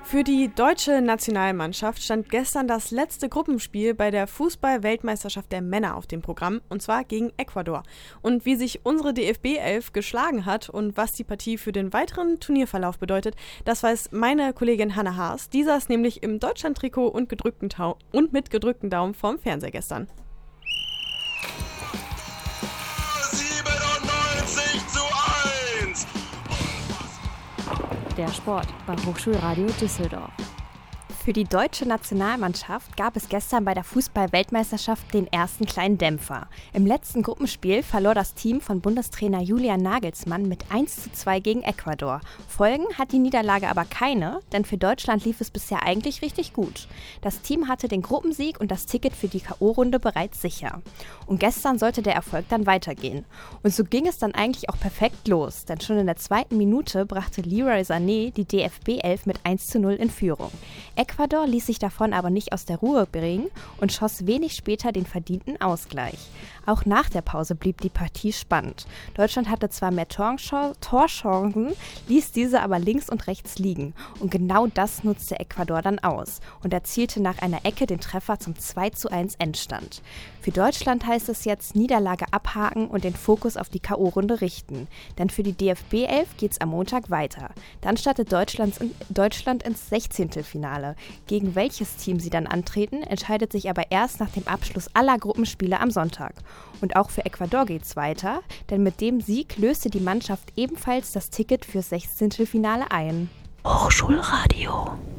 Für die deutsche Nationalmannschaft stand gestern das letzte Gruppenspiel bei der Fußball-Weltmeisterschaft der Männer auf dem Programm, und zwar gegen Ecuador. Und wie sich unsere DFB-11 geschlagen hat und was die Partie für den weiteren Turnierverlauf bedeutet, das weiß meine Kollegin Hannah Haas. Die saß nämlich im Deutschland-Trikot und mit gedrückten Daumen vorm Fernseher gestern. 97:1. Der Sport bei Hochschulradio Düsseldorf. Für die deutsche Nationalmannschaft gab es gestern bei der Fußball-Weltmeisterschaft den ersten kleinen Dämpfer. Im letzten Gruppenspiel verlor das Team von Bundestrainer Julian Nagelsmann mit 1:2 gegen Ecuador. Folgen hat die Niederlage aber keine, denn für Deutschland lief es bisher eigentlich richtig gut. Das Team hatte den Gruppensieg und das Ticket für die K.O.-Runde bereits sicher. Und gestern sollte der Erfolg dann weitergehen. Und so ging es dann eigentlich auch perfekt los, denn schon in der 2. Minute brachte Leroy Sané die DFB-11 mit 1:0 in Führung. Ecuador ließ sich davon aber nicht aus der Ruhe bringen und schoss wenig später den verdienten Ausgleich. Auch nach der Pause blieb die Partie spannend. Deutschland hatte zwar mehr Torchancen, ließ diese aber links und rechts liegen. Und genau das nutzte Ecuador dann aus und erzielte nach einer Ecke den Treffer zum 2:1 Endstand. Für Deutschland heißt es jetzt Niederlage abhaken und den Fokus auf die K.O.-Runde richten. Denn für die DFB-11 geht's am Montag weiter. Dann startet Deutschland ins 16. Finale. Gegen welches Team sie dann antreten, entscheidet sich aber erst nach dem Abschluss aller Gruppenspiele am Sonntag. Und auch für Ecuador geht's weiter, denn mit dem Sieg löste die Mannschaft ebenfalls das Ticket fürs 16. Finale ein. Hochschulradio.